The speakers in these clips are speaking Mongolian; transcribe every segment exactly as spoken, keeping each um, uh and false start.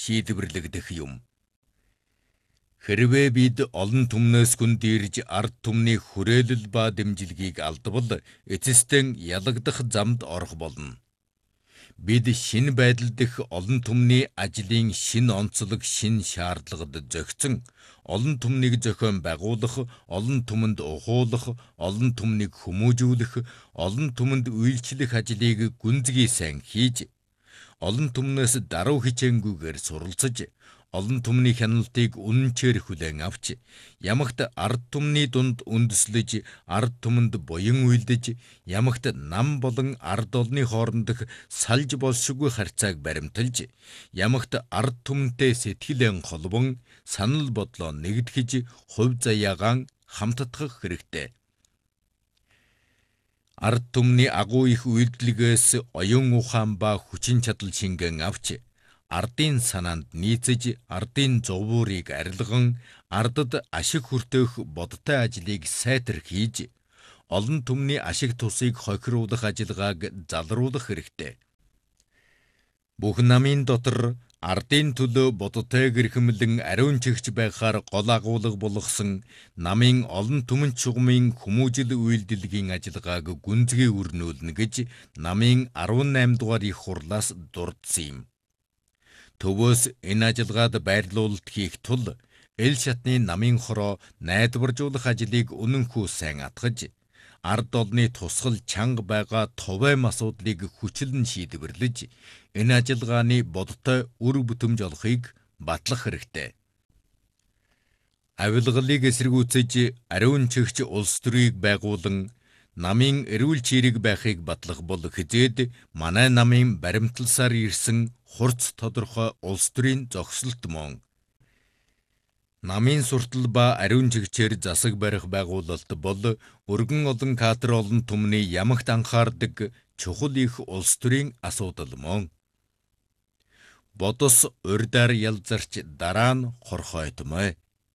шийдвэрлэгдэх юм. Хэрвээ бид олон түмнээс гүн дээрж ард түмний хүрээлэл ба дэмжлэгийг алдвал эцэстэн ялагдах замд орох болно. Бид шинэ байдал дэх олон түмний ажлын шинэ онцлог шинэ шаардлагад зохицон олон түмнийг зохион байгуулах, олон түмэнд ухуулах, олон түмнийг хүмүүжүүлэх, олон түмэнд үйлчлэх ажлыг гүнзгий сайн хийж, олон түмнээс даруй хичээнгүйгээр суралцаж, олон түмний хяналтыг үнэнчээр хүлээн авч, ямагт ард түмний дунд үндэслэж, ард түмэнд буян уйлдэж, ямагт нам болон ард олны хоорондох салж болшгүй харьцааг баримталж, ямагт ард түмэнтэй сэтгэлэн холбон, санал бодлоо нэгтгэж, хувь заяагаан хамтдах хэрэгтэй. Ард түмний агуу их үйлдэлгээс оюун ухаан ба хүчин чадал шингэн авч, ардын санаанд нийцэж, ардын зовуурыг арилган, ардад ашиг хүртэх бодтой ажлыг сайтар хийж, олон түмний ашиг тусыг хохируулах ажиллагааг залруулах хэрэгтэй. Бүх намын дотор ардын төлөө бодтой гэрхэмлэн ариун чигч байхаар гол агуулга болгосон намын олон түмэн чугмын хүмүүжил үйлдэлгийн ажиллагааг гүнзгий өрнүүлнэ гэж намын арван найм дугаар их хурлаас дурдсан юм. Төвөөс энэ ажиллагаад байрлуулалт хийх тул эл шатны намын хороо найдваржуулах ажлыг үнэнхүү сайн атгаж, ард олны тусгал чанга байгаа товэм асуудлыг хүчлэн шийдвэрлэж, энэ ажиллагааны бодтой үр бүтэмж олохыг батлах хэрэгтэй. Авилгалыг эсэргүүцэж, ариун чигч улс төрийг байгуулан, намын эрүүл чирэг байхыг батлах бол хизээд манай намын баримтлсаар ирсэн хурц тодорхой улс төрийн зогсолт мөн. Намын суртал ба ариун чигчээр засаг барих байгуулалт бол өргөн олон кадр олон түмний ямагт анхаардаг чухал их улс төрийн асуудал мөн. Бодос урьдаар ялзарч дараа нь хорхойтмой.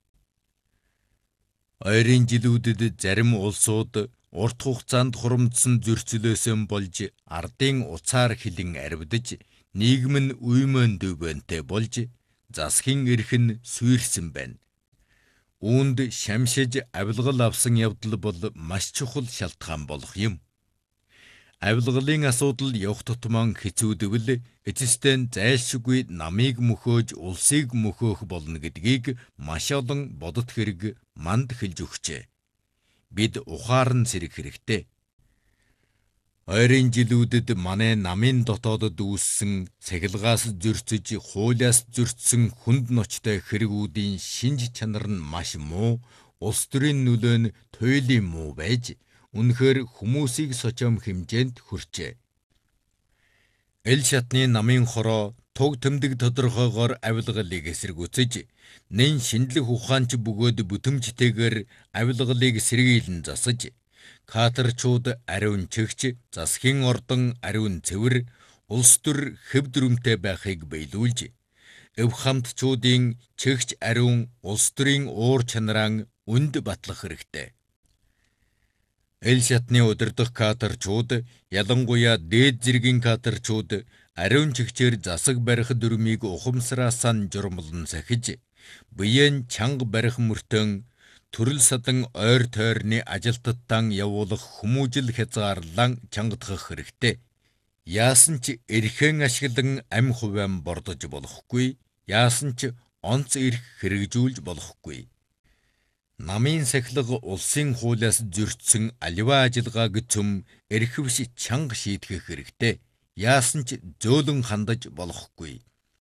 Ойрын жилүүдэд зарим улсууд урт хугацаанд хурамдсан зөрчилөөсөн болж ардын уцаар хилэн арвидж, нийгэм нь үймэн дөвөнтэй болж, засгийн эрх нь сүйрсэн байна. Үүнд шамшиж авилгал авсан явдал бол маш чухал шалтгаан болох юм. Авилгалын асуудал явах тутман хэцүүдвэл эцэстэн зайлшгүй намыг мөхөөж улсыг мөхөөх болно гэдгийг маш олон бодот хэрэг манд хэлж өгчээ. Бид ухаан сэрэх хэрэгтэй. Ойрын жилүүдэд манай намын дотоодод үүссэн цахилгаас зөрчиж, хуулиас зөрчсөн хүнд ночтой хэрэгүүдийн шинж чанар нь маш муу, улс төрийн нөлөө нь туйлын муу байж, үнэхээр хүмүүсийг сочом хэмжээнд хүрчээ. Эл шатны намын хороо туг тэмдэг тодорхойгоор авилгалыг эсэргүүцэж, нэн шинжлэх ухаанч бөгөөд бүтэмжтэйгээр авилгалыг сэргийлэн засаж, каторчууд ариун чигч, засгийн ордон ариун цэвэр, улс төр хэв дүрмтэй байхыг биелүүлж, эв хамтчуудын чигч ариун улс төрийн уур чанараан үнд батлах хэрэгтэй. Эл шатны удирдах каторчууд, ялангуяа дээд зэргийн каторчууд ариун чигчээр засаг барих дүрмийг ухамсараасан журмлан сахиж, биеэн чанга барих мөртөн төрөл садан ойр тойрны ажилтнтан явуулах хүмүүжил хязгаарлан чангадах хэрэгтэй. Яасан ч эрхэн ашиглан амь хувиан бордож болохгүй, яасан ч онц эрх хэрэгжүүлж болохгүй. Намын сахилга улсын хуулиас зөрчсөн аливаа ажиллагааг цөм эрхэвш чанга шийтгэх хэрэгтэй. Яасан ч зөөлөн хандаж болохгүй.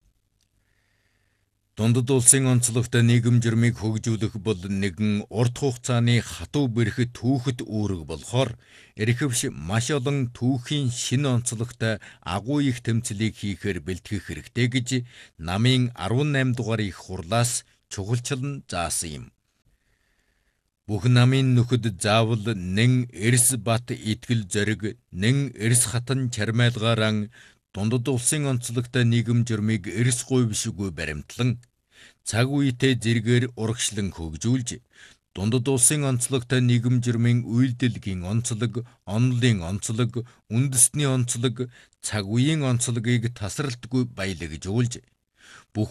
Дундад улсын онцлогтой нийгэм журмыг хөгжүүлэх бол нэгэн урт хугацааны хатуу бэрх түүхэд үүрэг болохоор эрхэвш маш олон түүхийн шинэ онцлогтой агуу их тэмцлийг хийхээр бэлтгэх хэрэгтэй гэж намын арван найм дугаар их хурлаас чухалчлан заасан юм. Бүх намын нөхөд заавал нэн эрс бат итгэл зориг, нэн эрс хатан чармайлгааран дундад улсын онцлогтой нийгэм журмыг эрс гуйвшгүй баримтлан, цаг үетэй зэргээр урагшлан хөгжүүлж, дундад улсын онцлогтой нийгэм журмын үйлдэлгийн онцлог, онолын онцлог, үндэсний онцлог, цаг үеийн онцлогийг тасралтгүй баялагжуулж,